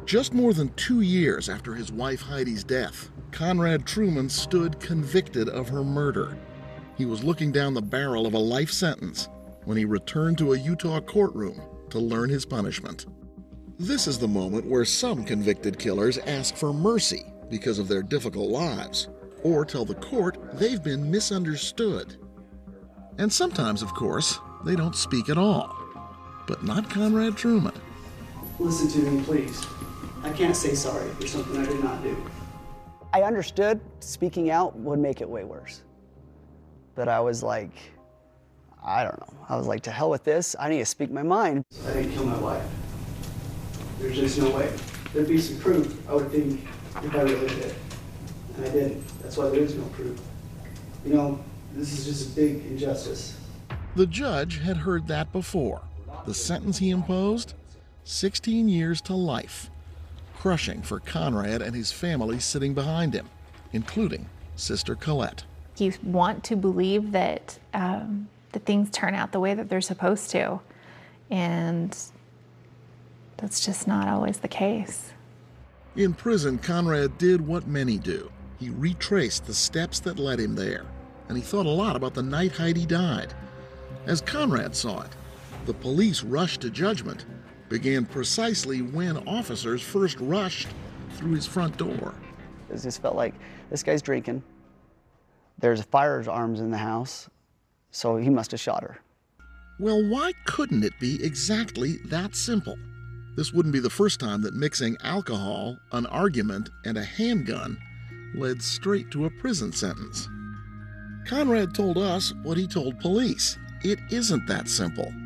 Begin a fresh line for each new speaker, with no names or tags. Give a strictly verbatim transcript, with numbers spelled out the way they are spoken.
Just more than two years after his wife Heidi's death, Conrad Truman stood convicted of her murder. He was looking down the barrel of a life sentence when he returned to a Utah courtroom to learn his punishment. This is the moment where some convicted killers ask for mercy because of their difficult lives, or tell the court they've been misunderstood. And sometimes, of course, they don't speak at all. But not Conrad Truman.
Listen to me, please. I can't say sorry for something I did not do.
I understood speaking out would make it way worse. But I was like, I don't know. I was like, to hell with this. I need to speak my mind.
I didn't kill my wife. There's just no way. There'd be some proof, I would think, if I really did. And I didn't. That's why there is no proof. You know, this is just a big injustice.
The judge had heard that before. The sentence he imposed? sixteen years to life. Crushing for Conrad and his family sitting behind him, including Sister Colette.
You want to believe that, um, that things turn out the way that they're supposed to, and that's just not always the case.
In prison, Conrad did what many do. He retraced the steps that led him there, and he thought a lot about the night Heidi died. As Conrad saw it, the police rush to judgment began precisely when officers first rushed through his front door.
It just felt like this guy's drinking. There's firearms in the house, so he must have shot her.
Well, why couldn't it be exactly that simple? This wouldn't be the first time that mixing alcohol, an argument, and a handgun led straight to a prison sentence. Conrad told us what he told police. It isn't that simple.